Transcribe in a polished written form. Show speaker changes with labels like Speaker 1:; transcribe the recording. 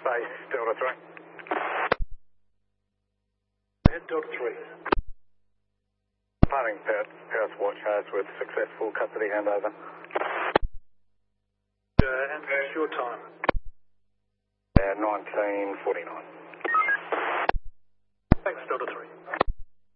Speaker 1: Base Delta 3.
Speaker 2: Head Delta 3.
Speaker 1: Departing Paris Watch has with successful custody handover.
Speaker 2: And your time.
Speaker 1: 19:49.